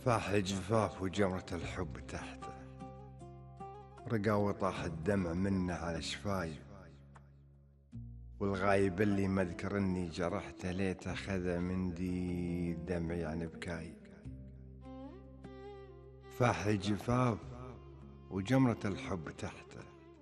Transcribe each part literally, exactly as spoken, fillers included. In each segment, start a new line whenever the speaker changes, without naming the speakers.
فاح الجفاف وجمرة الحب تحته، رقى وطاح الدمع منه على شفاي، والغايب اللي مذكر اني جرحته ليته خذ مندي دمعي عن بكاي. فاح الجفاف وجمرة الحب تحته،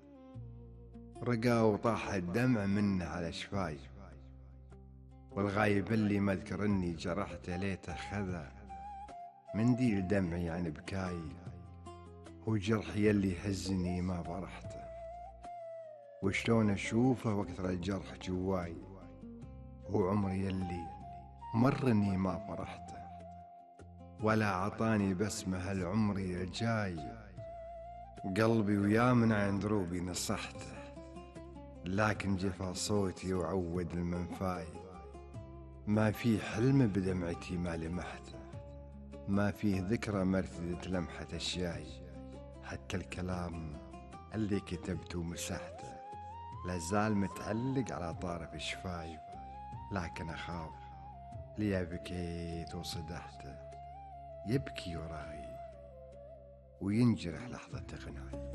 رقى وطاح الدمع منه على شفاي، والغايب اللي مذكر اني جرحته ليته خذ منديل دمعي عن بكاي. وجرحي اللي هزني ما فرحته، وشلون اشوفه واكثر الجرح جواي، وعمري اللي مرني ما فرحته، ولا عطاني بسمه هالعمري الجاي. قلبي ويا من عند دروبي نصحته، لكن جفا صوتي وعود المنفاي. ما في حلم بدمعتي ما لمحته، ما فيه ذكرى مرتدت لمحة الشاي. حتى الكلام اللي كتبته ومسحته لازال متعلق على طارف شفاي. لكن أخاف ليا بكيت وصدحته، يبكي وراي وينجرح لحظة غناي.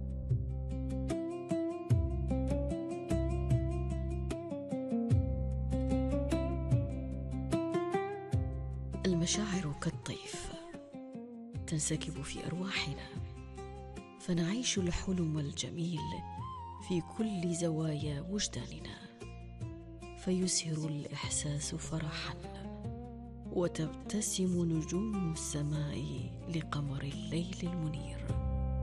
المشاعر كالطيف تنسكب في أرواحنا، فنعيش الحلم الجميل في كل زوايا وجداننا، فيسهر الإحساس فرحا، وتبتسم نجوم السماء لقمر الليل المنير.